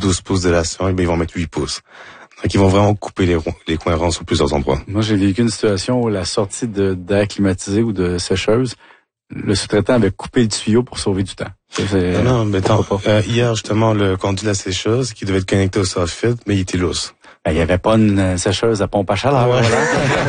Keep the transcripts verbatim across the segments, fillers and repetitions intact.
douze pouces d'élation, et bien, ils vont mettre huit pouces. Donc, ils vont vraiment couper les, les coins ronds sur plusieurs endroits. Moi, j'ai vécu une situation où la sortie de, d'air climatisé ou de sécheuse, le sous-traitant avait coupé le tuyau pour sauver du temps. C'est, non, non, mais attends, euh, hier, justement, le conduit de la sécheuse, qui devait être connecté au soffit, mais il était lousse. Ben, il y avait pas une sécheuse à pompe à chaleur. Ouais. Voilà.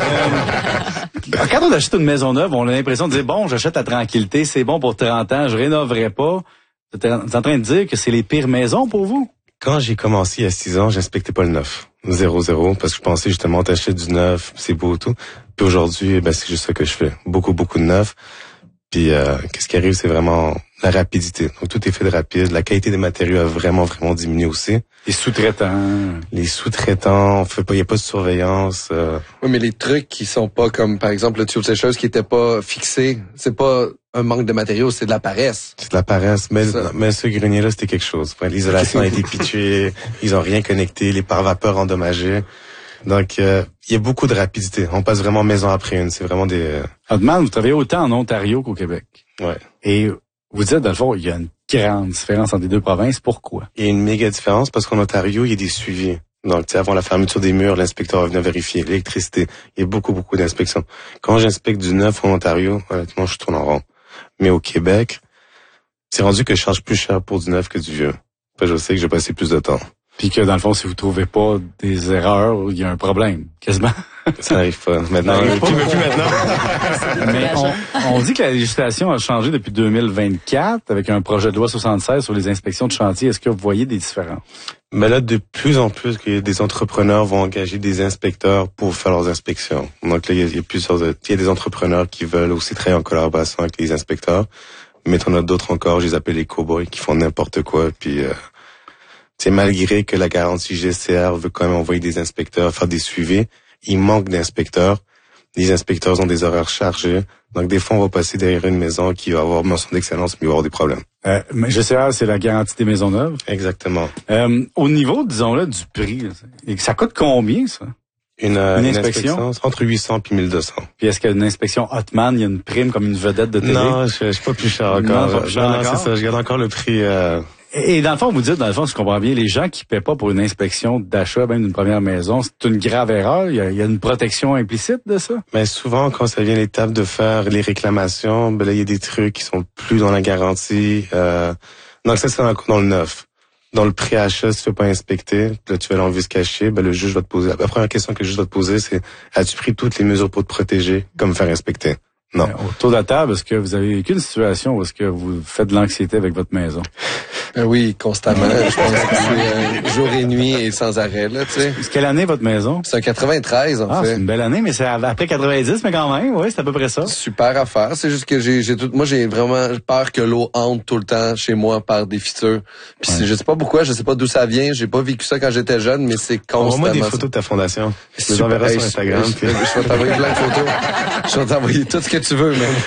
euh, quand on achète une maison neuve, on a l'impression de dire, bon, j'achète la tranquillité, c'est bon pour trente ans, je rénoverai pas. Vous êtes en train de dire que c'est les pires maisons pour vous? Quand j'ai commencé il y a six ans, j'inspectais pas le neuf. Zéro, zéro, parce que je pensais justement, t'achètes du neuf, c'est beau tout. Puis aujourd'hui, ben, c'est juste ça que je fais. Beaucoup, beaucoup de neuf. Puis, euh, qu'est-ce qui arrive, c'est vraiment la rapidité. Donc, tout est fait de rapide. La qualité des matériaux a vraiment, vraiment diminué aussi. Les sous-traitants. Les sous-traitants, on fait pas, il y a pas de surveillance. Euh... Oui, mais les trucs qui sont pas comme, par exemple, le tuyau de sécheuse qui était pas fixé, c'est pas un manque de matériaux, c'est de la paresse. C'est de la paresse. Mais, mais ce grenier-là, c'était quelque chose. L'isolation a été pitchée, ils ont rien connecté, les pare-vapeurs endommagés. Donc, euh, il y a beaucoup de rapidité. On passe vraiment maison après une. C'est vraiment des... Euh... Hotman, vous travaillez autant en Ontario qu'au Québec. Ouais. Et vous dites, dans le fond, il y a une grande différence entre les deux provinces. Pourquoi? Il y a une méga différence parce qu'en Ontario, il y a des suivis. Donc, tu sais, avant la fermeture des murs, l'inspecteur va venir vérifier l'électricité. Il y a beaucoup, beaucoup d'inspections. Quand j'inspecte du neuf en Ontario, honnêtement, je tourne en rond. Mais au Québec, c'est rendu que je charge plus cher pour du neuf que du vieux. Enfin, je sais que j'ai passé plus de temps. Puis que, dans le fond, si vous trouvez pas des erreurs, il y a un problème, quasiment. Ça n'arrive pas. Maintenant, ça pas. Plus, plus maintenant. Mais on, on dit que la législation a changé depuis deux mille vingt-quatre avec un projet de loi soixante-seize sur les inspections de chantier. Est-ce que vous voyez des différences? Mais là, de plus en plus, que des entrepreneurs vont engager des inspecteurs pour faire leurs inspections. Donc là, il y a, il y a plusieurs, il y a des entrepreneurs qui veulent aussi travailler en collaboration avec les inspecteurs. Mais t'en as d'autres encore, je les appelle les cow-boys, qui font n'importe quoi, puis... Euh, c'est malgré que la garantie G C R veut quand même envoyer des inspecteurs, faire des suivis, il manque d'inspecteurs. Les inspecteurs ont des horaires chargés. Donc, des fois, on va passer derrière une maison qui va avoir mention d'excellence, mais il va avoir des problèmes. Euh, mais G C R, c'est la garantie des maisons neuves? Exactement. Euh, au niveau, disons-là, du prix, là, ça coûte combien, ça? Une, euh, une, une inspection? inspection entre huit cents puis mille deux cents. Puis est-ce qu'une inspection Hotman, il y a une prime comme une vedette de télé? Non, je, je suis pas plus cher encore. Non, pas plus cher non, encore. c'est ça, je garde encore le prix... Euh... Et dans le fond, vous dites, dans le fond, je comprends bien, les gens qui paient pas pour une inspection d'achat, même d'une première maison, c'est une grave erreur. Il y a, il y a une protection implicite de ça. Mais souvent, quand ça vient l'étape de faire les réclamations, ben là, il y a des trucs qui sont plus dans la garantie. Euh... Donc ça, c'est dans le neuf. Dans le pré-achat, si tu ne fais pas inspecter, là, tu vas l'enlever se cacher, ben le juge va te poser. La première question que le juge va te poser, c'est as-tu pris toutes les mesures pour te protéger, comme faire inspecter? Non. Mais autour de la table, est-ce que vous avez vécu une situation où est-ce que vous faites de l'anxiété avec votre maison? Euh, oui, constamment. Je pense que c'est euh, jour et nuit et sans arrêt, là, tu sais. C'est quelle année votre maison? C'est un quatre-vingt-treize, en ah, fait. C'est une belle année, mais c'est après quatre-vingt-dix, mais quand même, oui, c'est à peu près ça. Super affaire. C'est juste que j'ai, j'ai tout, moi, j'ai vraiment peur que l'eau entre tout le temps chez moi par des fissures. Puis ouais. Je sais pas pourquoi, je sais pas d'où ça vient. J'ai pas vécu ça quand j'étais jeune, mais c'est constamment. Envoie-moi des photos de ta fondation. Je les enverrai sur Instagram. Je, je, je vais t'envoyer plein de photos. Je vais t'envoyer tout ce que tu veux, même.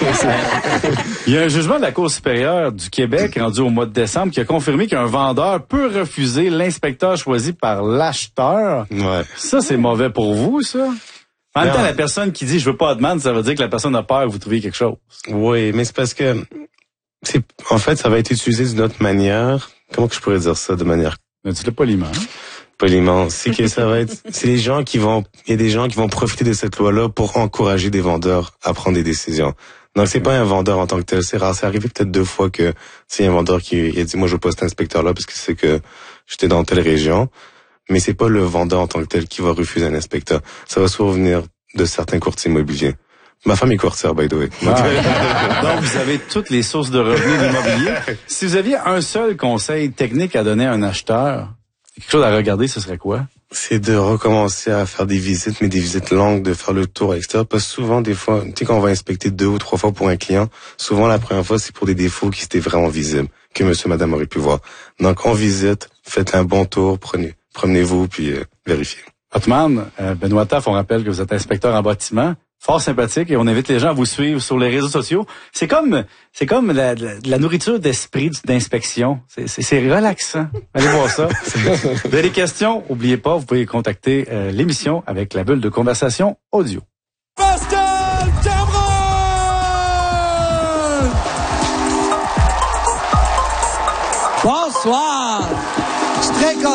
Il y a un jugement de la Cour supérieure du Québec rendu au mois de décembre qui a confirmé qu'un vendeur peut refuser l'inspecteur choisi par l'acheteur. Ouais. Ça, c'est mauvais pour vous, ça? En même temps, la personne qui dit « je veux pas de demande », ça veut dire que la personne a peur que vous trouviez quelque chose. Oui, mais c'est parce que, c'est, en fait, ça va être utilisé d'une autre manière. Comment que je pourrais dire ça de manière... Dis-le poliment. Poliment. C'est que ça va être, c'est les gens qui vont, il y a des gens qui vont profiter de cette loi-là pour encourager des vendeurs à prendre des décisions. Donc, c'est pas un vendeur en tant que tel. C'est rare. C'est arrivé peut-être deux fois que c'est un vendeur qui il a dit, moi, je veux pas cet inspecteur-là parce que c'est que j'étais dans telle région. Mais c'est pas le vendeur en tant que tel qui va refuser un inspecteur. Ça va souvent venir de certains courtiers immobiliers. Ma femme est courtière, by the way. Ah. Donc, vous avez toutes les sources de revenus de l'immobilier. Si vous aviez un seul conseil technique à donner à un acheteur, quelque chose à regarder, ce serait quoi? C'est de recommencer à faire des visites, mais des visites longues, de faire le tour à l'extérieur. Parce que souvent, des fois, tu sais, quand on va inspecter deux ou trois fois pour un client, souvent la première fois, c'est pour des défauts qui étaient vraiment visibles, que monsieur, madame aurait pu voir. Donc, en visite, faites un bon tour, prenez, promenez-vous, puis euh, vérifiez. Hotman, euh, Benoît Taff, on rappelle que vous êtes inspecteur en bâtiment. Fort sympathique, et on invite les gens à vous suivre sur les réseaux sociaux. C'est comme, c'est comme la, la, la nourriture d'esprit d'inspection. C'est, c'est, c'est relaxant. Allez voir ça. Vous avez des questions? Oubliez pas, vous pouvez contacter euh, l'émission avec la bulle de conversation audio. Pascal Cameron! Bonsoir! Je suis très content.